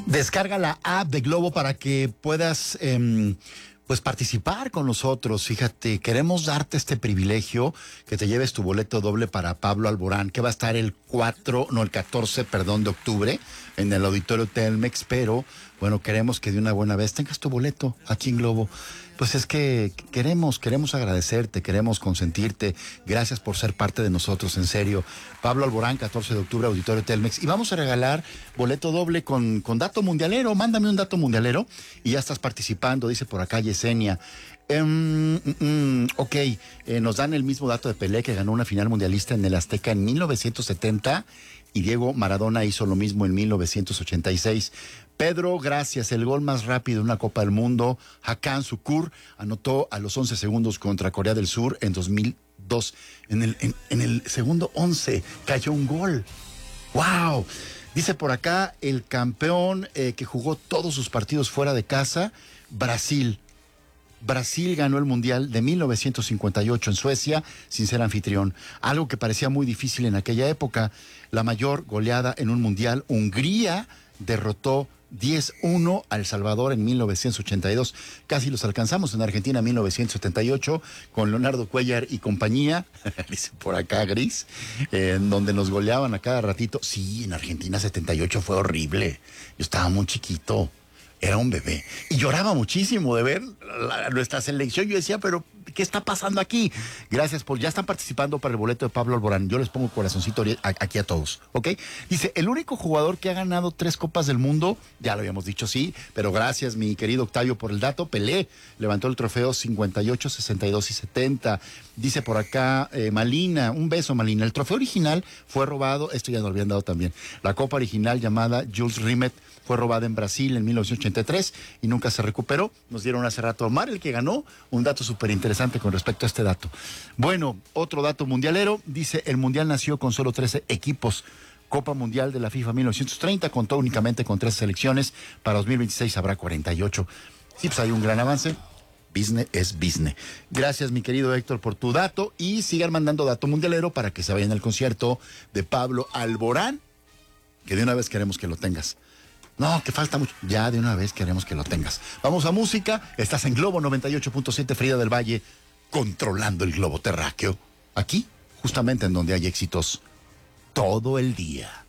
Descarga la app de Globo para que puedas pues participar con nosotros. Fíjate, queremos darte este privilegio, que te lleves tu boleto doble para Pablo Alborán, que va a estar el 14 de octubre en el Auditorio Telmex, pero bueno, queremos que de una buena vez tengas tu boleto aquí en Globo. Pues es que queremos agradecerte, queremos consentirte. Gracias por ser parte de nosotros, en serio. Pablo Alborán, 14 de octubre, Auditorio Telmex. Y vamos a regalar boleto doble con dato mundialero. Mándame un dato mundialero y ya estás participando, dice por acá Yesenia. Nos dan el mismo dato de Pelé, que ganó una final mundialista en el Azteca en 1970, y Diego Maradona hizo lo mismo en 1986. Pedro, gracias. El gol más rápido en una Copa del Mundo, Hakan Şükür, anotó a los 11 segundos contra Corea del Sur en 2002. En el segundo 11 cayó un gol. ¡Wow! Dice por acá el campeón que jugó todos sus partidos fuera de casa, Brasil. Brasil ganó el Mundial de 1958 en Suecia sin ser anfitrión, algo que parecía muy difícil en aquella época. La mayor goleada en un Mundial, Hungría derrotó 10-1 a El Salvador en 1982. Casi los alcanzamos en Argentina en 1978 con Leonardo Cuellar y compañía, dice por acá Gris, en donde nos goleaban a cada ratito. Sí, en Argentina 78 fue horrible. Yo estaba muy chiquito. Era un bebé. Y lloraba muchísimo de ver nuestra selección. Yo decía, pero ¿qué está pasando aquí? Gracias ya están participando para el boleto de Pablo Alborán. Yo les pongo corazoncito aquí a todos, ¿ok? Dice, el único jugador que ha ganado 3 Copas del Mundo, ya lo habíamos dicho, sí, pero gracias, mi querido Octavio, por el dato. Pelé levantó el trofeo 58, 62 y 70. Dice por acá Malina, un beso, Malina. El trofeo original fue robado, esto ya nos lo habían dado también. La copa original, llamada Jules Rimet, fue robada en Brasil en 1983 y nunca se recuperó. Nos dieron hace rato a Omar, el que ganó, un dato súper interesante con respecto a este dato. Bueno, otro dato mundialero, dice, el Mundial nació con solo 13 equipos. Copa Mundial de la FIFA 1930 contó únicamente con 3 selecciones. Para 2026 habrá 48. Sí, pues hay un gran avance. Business es business. Gracias, mi querido Héctor, por tu dato, y sigan mandando dato mundialero para que se vayan al concierto de Pablo Alborán, que de una vez queremos que lo tengas. No, que falta mucho. Ya de una vez queremos que lo tengas. Vamos a música. Estás en Globo 98.7, Frida del Valle, controlando el globo terráqueo. Aquí, justamente en donde hay éxitos todo el día.